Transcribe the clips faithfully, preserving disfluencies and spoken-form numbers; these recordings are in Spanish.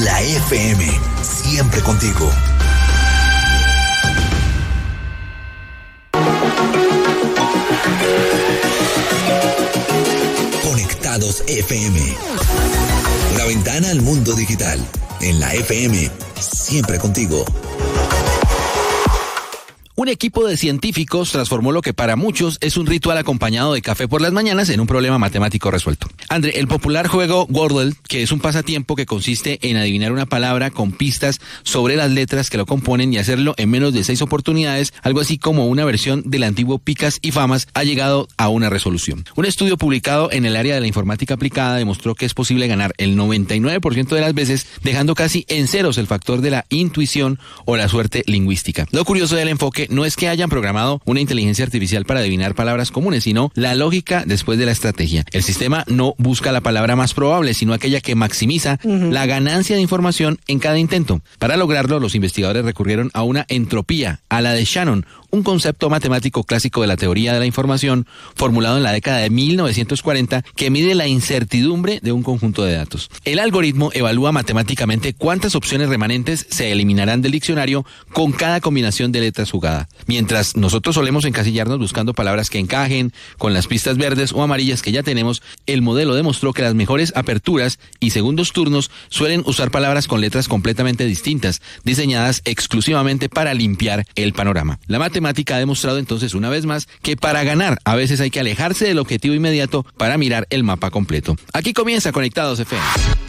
La F M, siempre contigo. Conectados F M. Una ventana al mundo digital. En la F M, siempre contigo. Un equipo de científicos transformó lo que para muchos es un ritual acompañado de café por las mañanas en un problema matemático resuelto. André, el popular juego Wordle, que es un pasatiempo que consiste en adivinar una palabra con pistas sobre las letras que lo componen y hacerlo en menos de seis oportunidades, algo así como una versión del antiguo Picas y Famas, ha llegado a una resolución. Un estudio publicado en el área de la informática aplicada demostró que es posible ganar el noventa y nueve por ciento de las veces, dejando casi en ceros el factor de la intuición o la suerte lingüística. Lo curioso del enfoque no es que hayan programado una inteligencia artificial para adivinar palabras comunes, sino la lógica después de la estrategia. El sistema no busca la palabra más probable, sino aquella que maximiza uh-huh. la ganancia de información en cada intento. Para lograrlo, los investigadores recurrieron a una entropía, a la de Shannon, un concepto matemático clásico de la teoría de la información formulado en la década de mil novecientos cuarenta que mide la incertidumbre de un conjunto de datos. El algoritmo evalúa matemáticamente cuántas opciones remanentes se eliminarán del diccionario con cada combinación de letras jugada. Mientras nosotros solemos encasillarnos buscando palabras que encajen con las pistas verdes o amarillas que ya tenemos, el modelo demostró que las mejores aperturas y segundos turnos suelen usar palabras con letras completamente distintas, diseñadas exclusivamente para limpiar el panorama. La matemática ha demostrado entonces una vez más que para ganar a veces hay que alejarse del objetivo inmediato para mirar el mapa completo. Aquí comienza Conectados F M.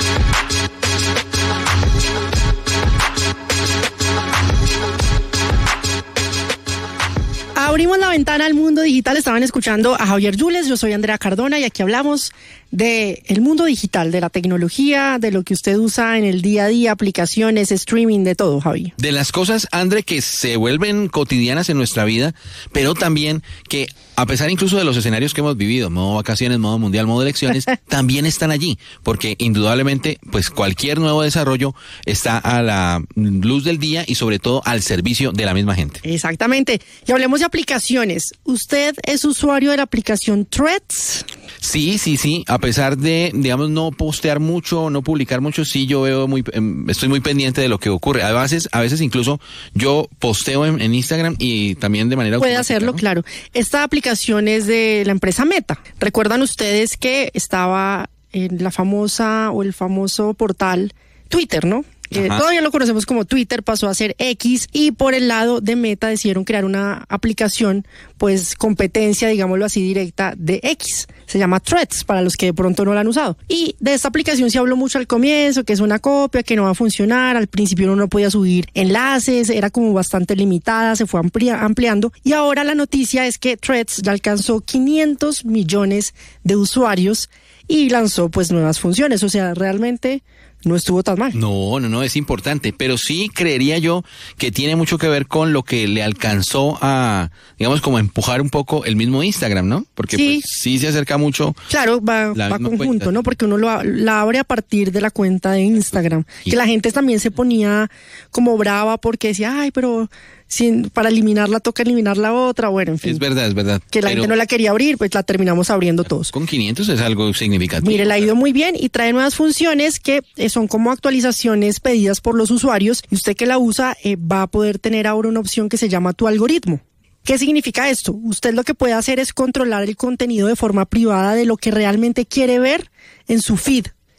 Abrimos la ventana al mundo digital. Estaban escuchando a Javier Yules, yo soy Andrea Cardona y aquí hablamos de el mundo digital, de la tecnología, de lo que usted usa en el día a día, aplicaciones, streaming, de todo, Javi. De las cosas, André, que se vuelven cotidianas en nuestra vida, pero también que a pesar incluso de los escenarios que hemos vivido, modo vacaciones, modo mundial, modo elecciones, también están allí, porque indudablemente pues cualquier nuevo desarrollo está a la luz del día y sobre todo al servicio de la misma gente. Exactamente. Y hablemos de aplicaciones. ¿Usted es usuario de la aplicación Threads? Sí, sí, sí. A pesar de, digamos, no postear mucho, no publicar mucho, sí, yo veo muy, estoy muy pendiente de lo que ocurre. A veces, a veces incluso yo posteo en, en Instagram y también de manera puede hacerlo, ¿no? Claro. Esta aplicación es de la empresa Meta. ¿Recuerdan ustedes que estaba en la famosa o el famoso portal Twitter, ¿no? Que todavía lo conocemos como Twitter, pasó a ser X, y por el lado de Meta decidieron crear una aplicación, pues competencia, digámoslo así, directa de X. Se llama Threads, para los que de pronto no la han usado. Y de esta aplicación se habló mucho al comienzo, que es una copia, que no va a funcionar. Al principio uno no podía subir enlaces, era como bastante limitada, se fue amplia, ampliando. Y ahora la noticia es que Threads ya alcanzó quinientos millones de usuarios y lanzó pues nuevas funciones. O sea, realmente no estuvo tan mal. No, no, no, es importante, pero sí creería yo que tiene mucho que ver con lo que le alcanzó a, digamos, como empujar un poco el mismo Instagram, ¿no? Porque sí, pues, sí se acerca mucho. Claro, va, va conjunto, cuenta, ¿no? Porque uno lo la abre a partir de la cuenta de Instagram. Sí. Que la gente también se ponía como brava porque decía, ay, pero sin, para eliminarla toca eliminar la otra, bueno, en fin. Es verdad, es verdad. Que la pero, gente no la quería abrir, pues la terminamos abriendo todos. Con quinientos es algo significativo. Mire, le ha ido muy bien y trae nuevas funciones que eh, son como actualizaciones pedidas por los usuarios, y usted que la usa eh, va a poder tener ahora una opción que se llama Tu Algoritmo. ¿Qué significa esto? Usted lo que puede hacer es controlar el contenido de forma privada de lo que realmente quiere ver en su feed